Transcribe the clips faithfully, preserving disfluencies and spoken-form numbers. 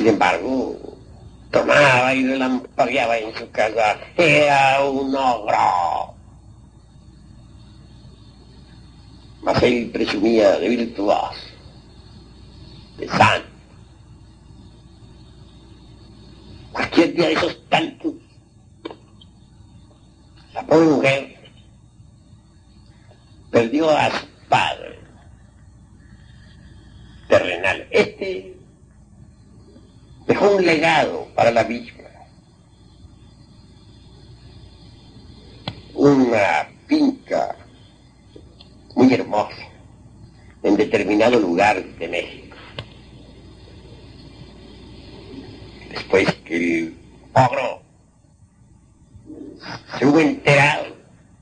Sin embargo, tronaba y relampagueaba en su casa. Era un ogro. Mas él presumía de virtuoso, de santo. Cualquier día de esos tantos, la pobre mujer perdió a su padre terrenal. Este dejó un legado para la misma. Una finca muy hermosa en determinado lugar de México. Después que el ogro se hubo enterado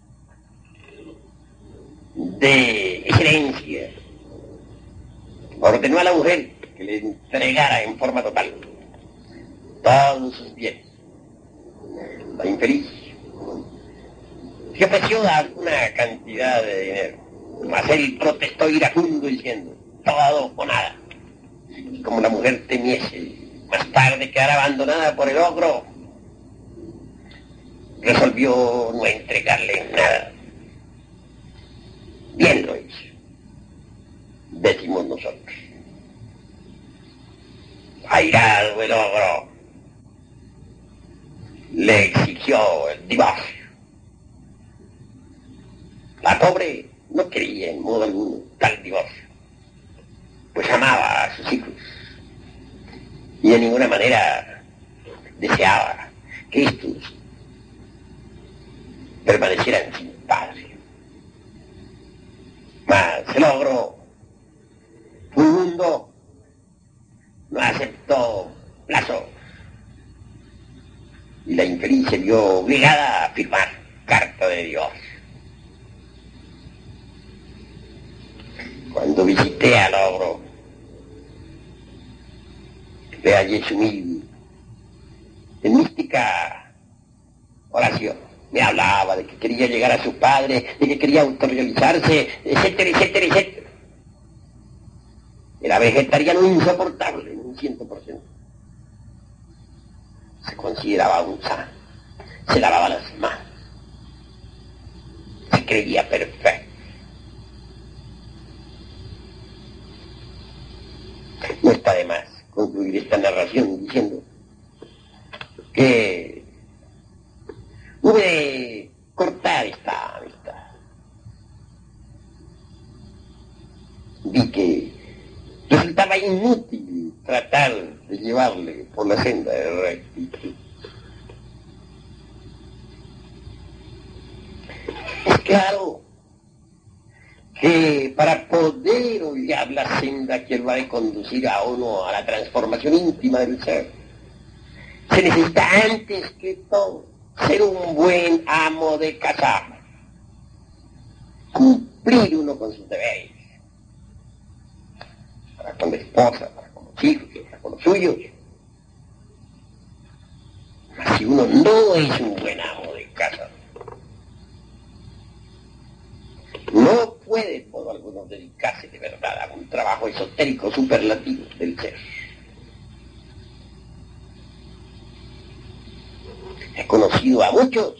de esa herencia, ordenó a la mujer que le entregara en forma total todos sus bienes. La infeliz se ofreció a alguna cantidad de dinero, mas él protestó iracundo diciendo, todo o nada. Y como la mujer temiese más tarde quedar abandonada por el ogro, resolvió no entregarle nada. Bien lo hizo, decimos nosotros. Airado el ogro, le exigió el divorcio. La pobre no quería en modo alguno tal divorcio, pues amaba a sus hijos y de ninguna manera deseaba que estos permanecieran sin padre. Mas el ogro, furibundo, no aceptó plazo y la infeliz se vio obligada a firmar carta de divorcio. Cuando visité al ogro, le hallé sumido en mística oración. Me hablaba de que quería llegar a su padre, de que quería autorrealizarse, etcétera, etcétera, etcétera. Era vegetariano insoportable en un ciento por ciento. Se consideraba un santo, se lavaba las manos, se creía perfecto. No está de más concluir esta narración diciendo que hube de cortar esta amistad. Vi que resultaba inútil tratar de llevarle por la senda de rectitud. Es claro que para poder hollar la senda que él va a conducir a uno a la transformación íntima del ser, se necesita antes que todo ser un buen amo de casa, cumplir uno con sus deberes, para con la esposa, para con los hijos, para con los suyos. Mas si uno no es un buen amo de casa, no puede por alguno dedicarse de verdad a un trabajo esotérico superlativo del ser. He conocido a muchos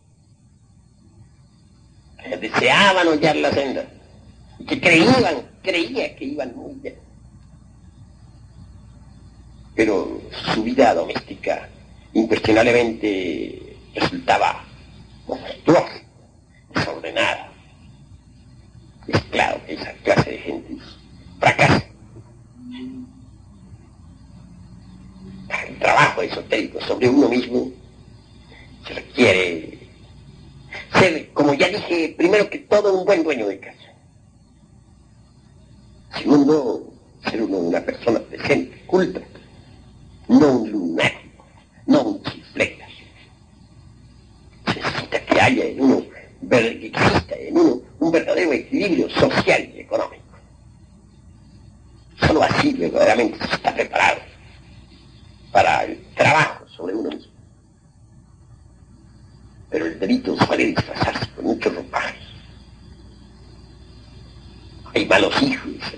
que deseaban hollar la senda y que creían, creían que iban muy bien. Pero su vida doméstica incuestionablemente resultaba monstruosa, desordenada. Es claro que esa clase de gente fracasa. Para el trabajo esotérico sobre uno mismo se requiere ser, como ya dije, primero que todo un buen dueño de casa. Segundo, ser uno una persona decente, culta, no un lunático, no un chifleta. Se necesita que haya en uno, que exista en uno un verdadero equilibrio social y económico. Solo así verdaderamente se está preparado para el trabajo sobre uno mismo. Pero el delito suele disfrazarse con muchos ropajes. Hay malos hijos,